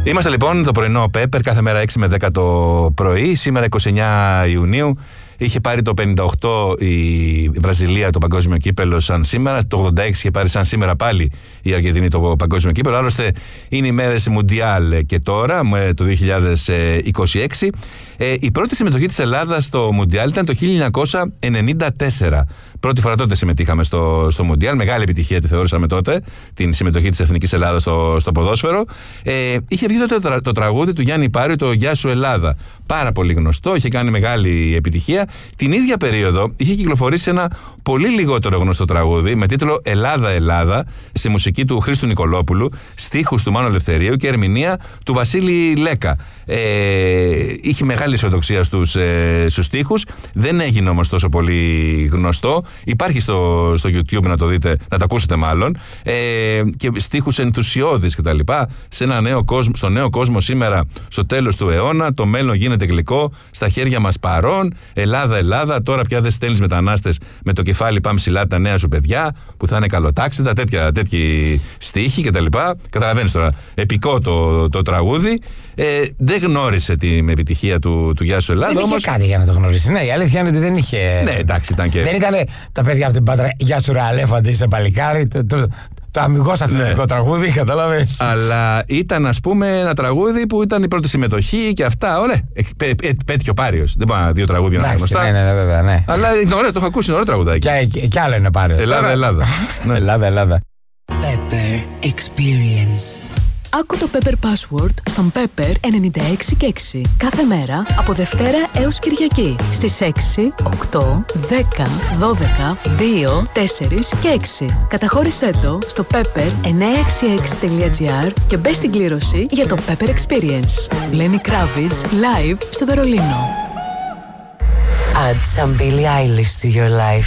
Είμαστε λοιπόν το πρωινό Pepper κάθε μέρα 6 με 10 το πρωί. Σήμερα 29 Ιουνίου. Είχε πάρει το 58 η Βραζιλία το παγκόσμιο κύπελο σαν σήμερα. Το 86 είχε πάρει σαν σήμερα πάλι η Αργεντινή το παγκόσμιο κύπελο. Άλλωστε είναι οι μέρες Μουντιάλ και τώρα, το 2026. Η πρώτη συμμετοχή της Ελλάδας στο Μουντιάλ ήταν το 1994. Πρώτη φορά τότε συμμετείχαμε στο Μουντιάλ. Μεγάλη επιτυχία τη θεωρούσαμε τότε, την συμμετοχή της Εθνικής Ελλάδας στο ποδόσφαιρο. Είχε βγει τότε το τραγούδι του Γιάννη Πάρη, το Γεια σου Ελλάδα. Πάρα πολύ γνωστό, είχε κάνει μεγάλη επιτυχία. Την ίδια περίοδο είχε κυκλοφορήσει ένα πολύ λιγότερο γνωστό τραγούδι με τίτλο Ελλάδα Ελλάδα, σε μουσική του Χρήστου Νικολόπουλου, στίχους του Μάνου Ελευθερίου και ερμηνεία του Βασίλη Λέκα. Είχε μεγάλη αισιοδοξία στους στίχους, δεν έγινε όμως τόσο πολύ γνωστό. Υπάρχει στο YouTube να το δείτε, να το ακούσετε μάλλον. Και στίχους ενθουσιώδεις κτλ. Σε ένα νέο κόσμο, στο νέο κόσμο σήμερα, στο τέλος του αιώνα, το μέλλον γίνεται γλυκό, στα χέρια μας παρών. Ελλάδα, Ελλάδα, τώρα πια δεν στέλνεις μετανάστες με το κεφάλι πάμε ψηλά τα νέα σου παιδιά, που θα είναι καλοτάξιδα, τέτοιοι στίχοι κτλ. Καταλαβαίνεις τώρα, επικό το τραγούδι. Δεν γνώρισε την επιτυχία του Γεια σου Ελλάδα. Δεν είχε κάτι για να το γνωρίσει. Ναι, η αλήθεια είναι ότι δεν είχε. Ναι, εντάξει, ήταν και. Δεν ήταν τα παιδιά από την Πάτρα. Γεια σου, ρε Αλέφαντε, είσαι παλικάρι. Το αμυγός αθλητικό τραγούδι, κατάλαβες. Αλλά ήταν, ας πούμε, ένα τραγούδι που ήταν η πρώτη συμμετοχή και αυτά. Ωραία. Πέτυχε ο Πάριος. Δεν πάνε δύο τραγούδια να είναι γνωστά. Ναι, βέβαια, ναι. Αλλά είναι ωραίο, το έχω ακούσει, είναι ωραίο τραγουδάκι. Και άλλο είναι Πάριος. Ελλάδα, Ελλάδα. Ελλάδα, Ελλάδα. Pepper Experience. Άκου το Pepper Password στον Pepper 96 και 6. Κάθε μέρα από Δευτέρα έως Κυριακή στις 6, 8, 10, 12, 2, 4 και 6. Καταχώρησέ το στο pepper966.gr και μπες στην κλήρωση για το Pepper Experience. Lenny Kravitz live στο Βερολίνο. Add some Billie Eilish to your life.